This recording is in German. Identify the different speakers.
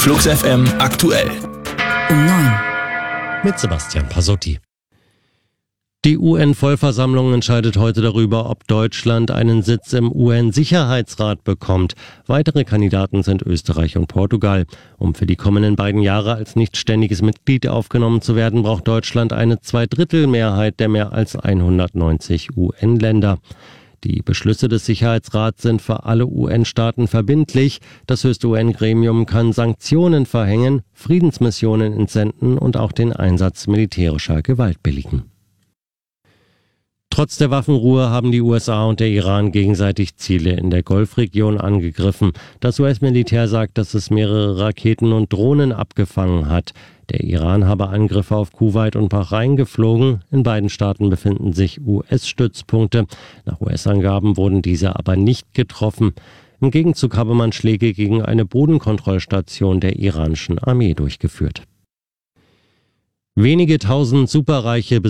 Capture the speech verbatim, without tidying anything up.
Speaker 1: Flux F M aktuell.
Speaker 2: Um neun.
Speaker 3: Mit Sebastian Pasotti. Die U N-Vollversammlung entscheidet heute darüber, ob Deutschland einen Sitz im U N-Sicherheitsrat bekommt. Weitere Kandidaten sind Österreich und Portugal. Um für die kommenden beiden Jahre als nichtständiges Mitglied aufgenommen zu werden, braucht Deutschland eine Zweidrittelmehrheit der mehr als hundertneunzig U N-Länder. Die Beschlüsse des Sicherheitsrats sind für alle U N-Staaten verbindlich. Das höchste U N-Gremium kann Sanktionen verhängen, Friedensmissionen entsenden und auch den Einsatz militärischer Gewalt billigen. Trotz der Waffenruhe haben die U S A und der Iran gegenseitig Ziele in der Golfregion angegriffen. Das U S-Militär sagt, dass es mehrere Raketen und Drohnen abgefangen hat. Der Iran habe Angriffe auf Kuwait und Bahrain geflogen. In beiden Staaten befinden sich U S-Stützpunkte. Nach U S-Angaben wurden diese aber nicht getroffen. Im Gegenzug habe man Schläge gegen eine Bodenkontrollstation der iranischen Armee durchgeführt. Wenige tausend Superreiche